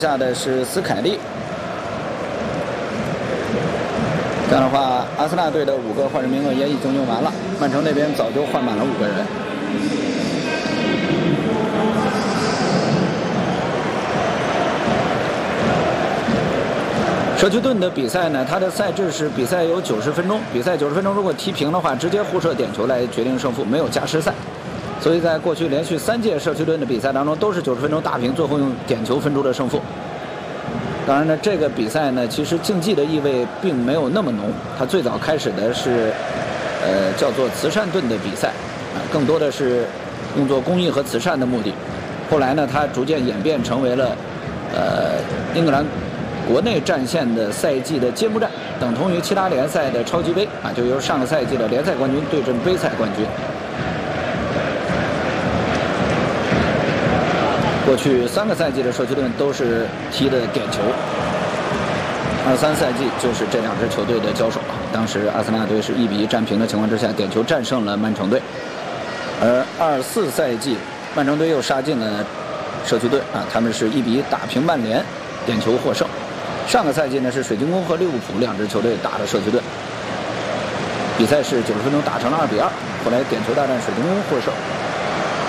下的是斯凯利。这样的话，阿森纳队的5个换人名额也已经用完了，曼城那边早就换满了5个人。社区盾的比赛呢，它的赛制是比赛有90分钟，比赛90分钟如果踢平的话，直接互射点球来决定胜负，没有加时赛。所以在过去连续3届社区盾的比赛当中，都是90分钟大平，最后用点球分出的胜负。当然呢，这个比赛呢，其实竞技的意味并没有那么浓。它最早开始的是，叫做慈善盾的比赛，更多的是用作公益和慈善的目的。后来呢，它逐渐演变成为了，英格兰国内战线的赛季的揭幕战，等同于其他联赛的超级杯啊，就由上个赛季的联赛冠军对阵杯赛冠军。过去3个赛季的社区盾都是踢的点球，23赛季就是这2支球队的交手啊。当时阿森纳队是1比1战平的情况之下，点球战胜了曼城队。而24赛季，曼城队又杀进了社区盾啊，他们是1比1打平曼联，点球获胜。上个赛季呢是水晶宫和利物浦2支球队打的社区盾，比赛是90分钟打成了2比2，后来点球大战水晶宫获胜。